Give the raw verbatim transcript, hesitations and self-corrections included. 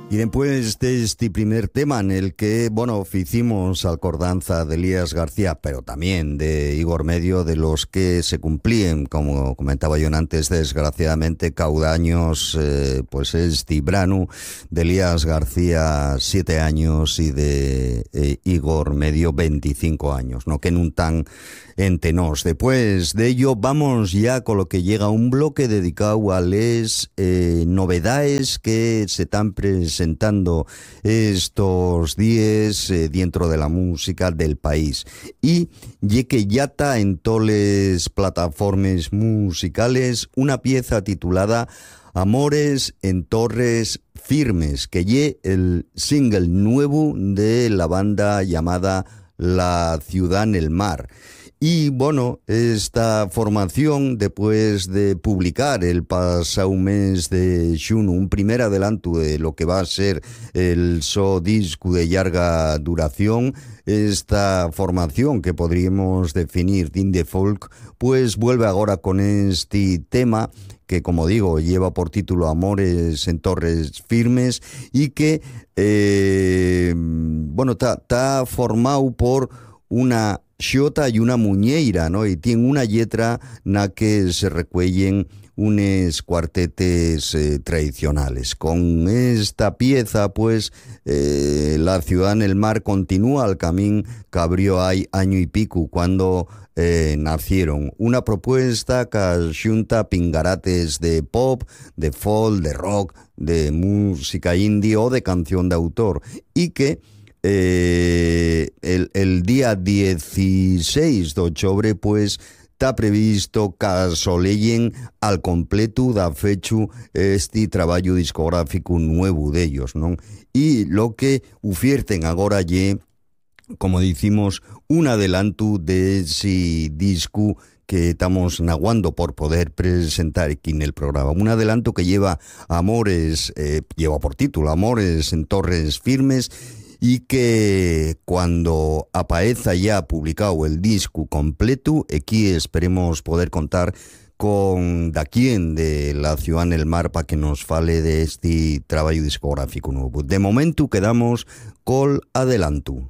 Y después de este primer tema en el que, bueno, hicimos alcordanza de Elías García, pero también de Igor Medio, de los que se cumplían, como comentaba yo antes, desgraciadamente, caudaños, eh, pues es Tibranu, de Elías García siete años y de eh, Igor Medio veinticinco años, no que nun tan entre nos. Después de ello vamos ya con lo que llega un bloque dedicado a las eh, novedades que se están presentando estos días eh, dentro de la música del país. Y ye que ya está en todas las plataformas musicales una pieza titulada Amores en Torres Firmes, que ye el single nuevo de la banda llamada La Ciudad en el Mar. Y bueno, esta formación, después de publicar el pasado mes de junio un primer adelanto de lo que va a ser el so disco de larga duración, esta formación que podríamos definir de indie folk, pues vuelve ahora con este tema que, como digo, lleva por título Amores en Torres Firmes y que, eh, bueno, está formado por una xota y una muñeira, ¿no? Y tiene una letra na que se recuellen unos cuartetes eh, tradicionales. Con esta pieza, pues, eh, La Ciudad en el Mar continúa el camino que abrió hay año y pico cuando eh, nacieron. Una propuesta que junta pingarates de pop, de folk, de rock, de música indie o de canción de autor y que Eh, el, el día dieciséis de octubre pues está previsto que soleyen al completo da fecho este trabajo discográfico nuevo de ellos, ¿no? Y lo que ofierten ahora ye, como decimos, un adelanto de ese disco que estamos naguando por poder presentar aquí en el programa. Un adelanto que lleva Amores, eh, lleva por título Amores en Torres Firmes, y que cuando aparezca ya publicado el disco completo, aquí esperemos poder contar con Daquien de La Ciudad en el Mar para que nos fale de este trabajo discográfico nuevo. De momento quedamos con adelanto.